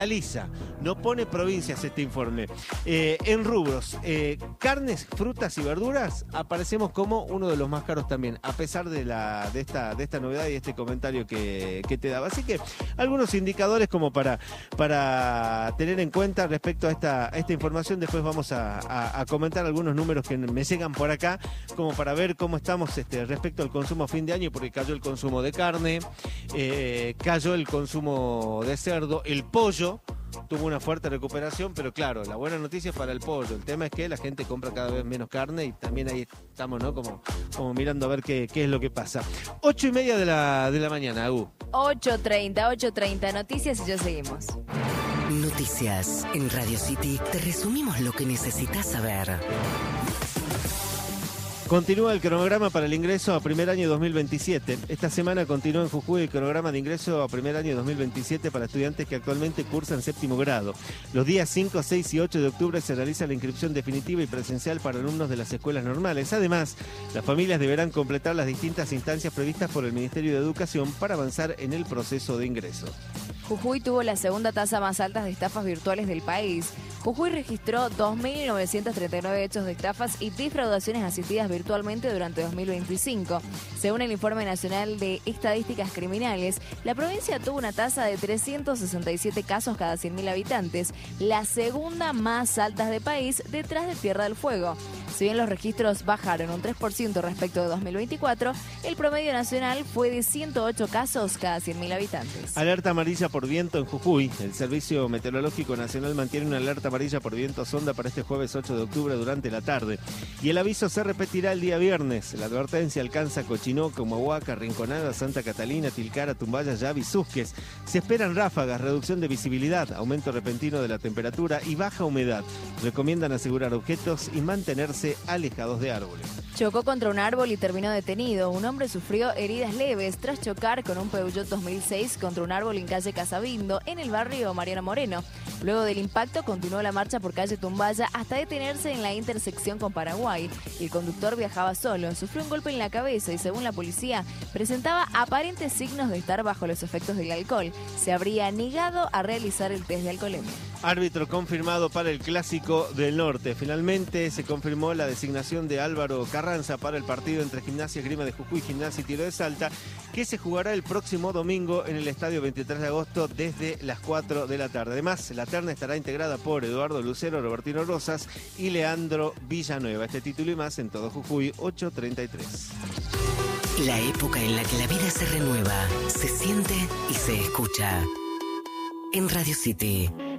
Analiza, no pone provincias este informe. En rubros, carnes, frutas y verduras, aparecemos como uno de los más caros también, a pesar de esta novedad y este comentario que te daba. Así que algunos indicadores como para tener en cuenta respecto a esta información. Después vamos a comentar algunos números que me llegan por acá, como para ver cómo estamos respecto al consumo a fin de año, porque cayó el consumo de carne, cayó el consumo de cerdo, el pollo tuvo una fuerte recuperación, pero claro, la buena noticia es para el pollo. El tema es que la gente compra cada vez menos carne y también ahí estamos, ¿no? Como mirando a ver qué es lo que pasa. 8:30 de la mañana, Agu. 8:30, noticias y ya seguimos. Noticias en Radio City. Te resumimos lo que necesitas saber. Continúa el cronograma para el ingreso a primer año 2027. Esta semana continúa en Jujuy el cronograma de ingreso a primer año 2027 para estudiantes que actualmente cursan séptimo grado. Los días 5, 6 y 8 de octubre se realiza la inscripción definitiva y presencial para alumnos de las escuelas normales. Además, las familias deberán completar las distintas instancias previstas por el Ministerio de Educación para avanzar en el proceso de ingreso. Jujuy tuvo la segunda tasa más alta de estafas virtuales del país. Jujuy registró 2.939 hechos de estafas y defraudaciones asistidas virtualmente durante 2025. Según el Informe Nacional de Estadísticas Criminales, la provincia tuvo una tasa de 367 casos cada 100.000 habitantes, la segunda más alta del país detrás de Tierra del Fuego. Si bien los registros bajaron un 3% respecto de 2024, el promedio nacional fue de 108 casos cada 100.000 habitantes. Alerta amarilla por viento en Jujuy. El Servicio Meteorológico Nacional mantiene una alerta amarilla por viento sonda para este jueves 8 de octubre durante la tarde. Y el aviso se repetirá el día viernes. La advertencia alcanza Cochinoco, Humahuaca, Rinconada, Santa Catalina, Tilcara, Tumbaya, Yavi, Susques. Se esperan ráfagas, reducción de visibilidad, aumento repentino de la temperatura y baja humedad. Recomiendan asegurar objetos y mantenerse alejados de árboles. Chocó contra un árbol y terminó detenido. Un hombre sufrió heridas leves tras chocar con un Peugeot 2006 contra un árbol en calle Casabindo, en el barrio Mariano Moreno. Luego del impacto continuó la marcha por calle Tumbaya hasta detenerse en la intersección con Paraguay. El conductor viajaba solo, sufrió un golpe en la cabeza y, según la policía, presentaba aparentes signos de estar bajo los efectos del alcohol. Se habría negado a realizar el test de alcoholemia. Árbitro confirmado para el Clásico del Norte. Finalmente se confirmó la designación de Álvaro Carranza para el partido entre Gimnasia Esgrima de Jujuy, Gimnasia y Tiro de Salta, que se jugará el próximo domingo en el Estadio 23 de agosto desde las 4 de la tarde. Además, la terna estará integrada por Eduardo Lucero, Robertino Rosas y Leandro Villanueva. Este título y más en Todo Jujuy, 8:33. La época en la que la vida se renueva, se siente y se escucha. En Radio City.